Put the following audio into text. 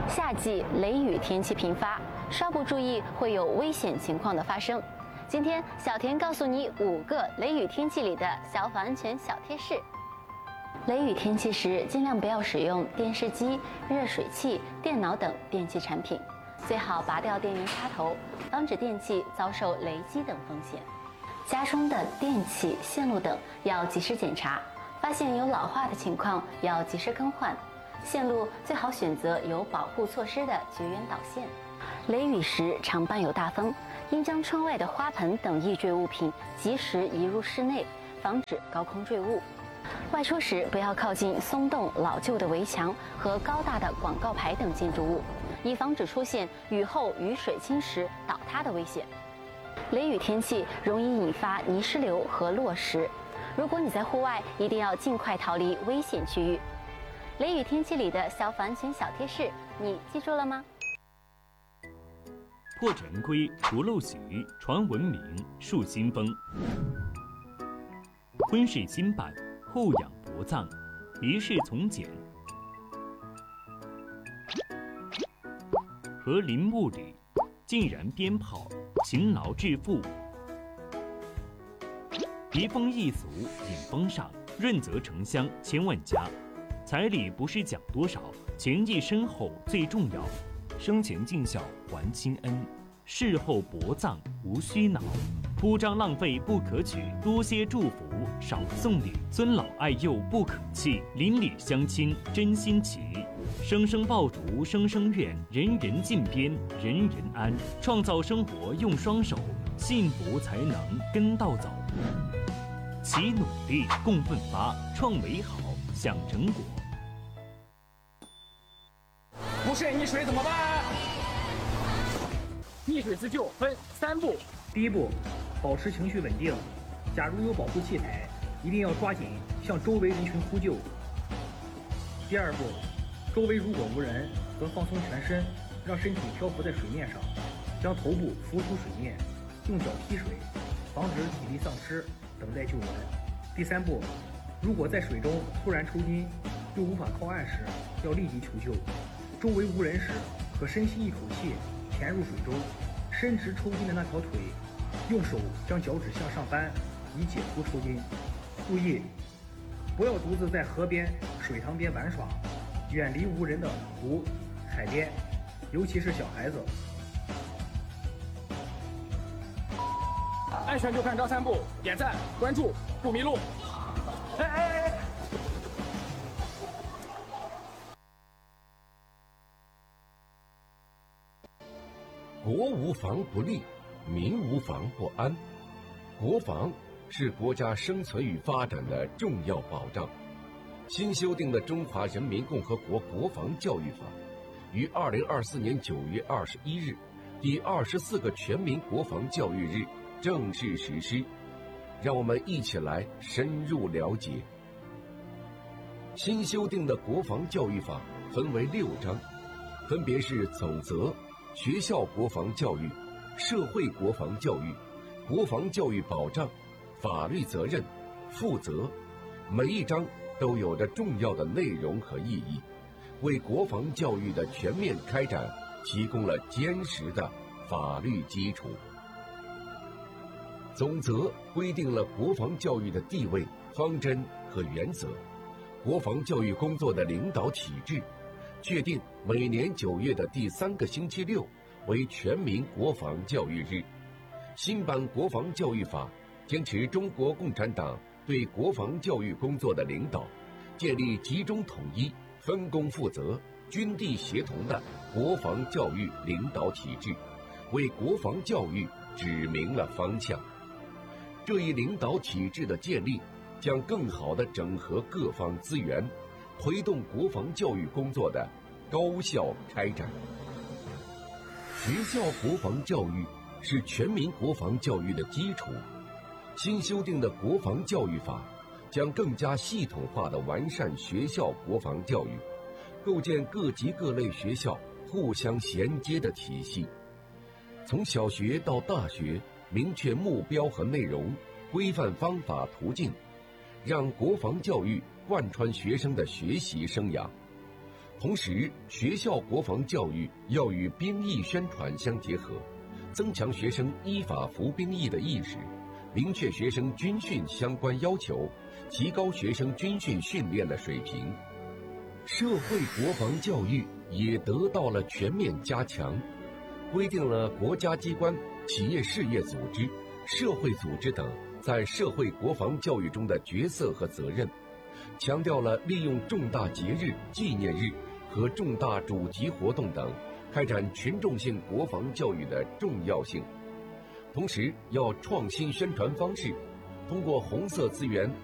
夏季雷雨天气频发，稍不注意会有危险情况的发生。今天小田告诉你5个雷雨天气里的消防安全小贴士。雷雨天气时，尽量不要使用电视机、热水器、电脑等电器产品，最好拔掉电源插头，防止电器遭受雷击等风险。家中的电器、线路等要及时检查，发现有老化的情况要及时更换。线路最好选择有保护措施的绝缘导线。雷雨时常伴有大风，应将窗外的花盆等易坠物品及时移入室内，防止高空坠物。外出时不要靠近松动老旧的围墙和高大的广告牌等建筑物，以防止出现雨后雨水侵蚀倒塌的危险。雷雨天气容易引发泥石流和落石，如果你在户外，一定要尽快逃离危险区域。雷雨天气里的消防安全小贴士，你记住了吗？ 破陈规，除陋习，传文明，树新风。婚事兴办，后养薄葬，别事从简。和林木里，竟燃鞭炮，勤劳致富。移风易俗，引风尚，润泽城乡千万家。彩礼不是讲多少，情谊深厚最重要。生前尽孝还亲恩，事后薄葬无虚恼。铺张浪费不可取，多些祝福少送礼。尊老爱幼不可弃，邻里乡亲真心齐。声声爆竹声声愿，人人尽边人人安。创造生活用双手，幸福才能跟到走。齐努力共奋发，创美好享成果。 不慎溺水怎么办？溺水自救分3步。 第1步，保持情绪稳定。假如有保护器材，一定要抓紧向周围人群呼救。第2步，周围如果无人，则放松全身，让身体漂浮在水面上，将头部浮出水面，用脚踢水，防止体力丧失，等待救援。第3步，如果在水中突然抽筋，又无法靠岸时，要立即求救。周围无人时，可深吸一口气，潜入水中，伸直抽筋的那条腿，用手将脚趾向上扳，以解除抽筋。注意，不要独自在河边、水塘边玩耍，远离无人的湖、海边，尤其是小孩子。 安全就看张3步，点赞、关注，不迷路。 国无防不立，民无防不安。国防是国家生存与发展的重要保障。新修订的《中华人民共和国国防教育法》于2024年9月21日第24个全民国防教育日正式实施。让我们一起来深入了解。新修订的国防教育法分为6章，分别是总则、学校国防教育、社会国防教育、国防教育保障、法律责任、负责。每一章都有着重要的内容和意义，为国防教育的全面开展提供了坚实的法律基础。总则规定了国防教育的地位、方针和原则，国防教育工作的领导体制，确定每年9月的第3个星期六为全民国防教育日。新版国防教育法坚持中国共产党对国防教育工作的领导，建立集中统一、分工负责、军地协同的国防教育领导体制，为国防教育指明了方向。这一领导体制的建立，将更好地整合各方资源，推动国防教育工作的高效开展。学校国防教育是全民国防教育的基础。新修订的国防教育法将更加系统化地完善学校国防教育，构建各级各类学校互相衔接的体系。从小学到大学，明确目标和内容，规范方法途径，让国防教育贯穿学生的学习生涯。 同时，学校国防教育要与兵役宣传相结合，增强学生依法服兵役的意识，明确学生军训相关要求，提高学生军训训练的水平。社会国防教育也得到了全面加强，规定了国家机关、企业事业组织、社会组织等在社会国防教育中的角色和责任，强调了利用重大节日、纪念日和重大主题活动等开展群众性国防教育的重要性。同时，要创新宣传方式，通过红色资源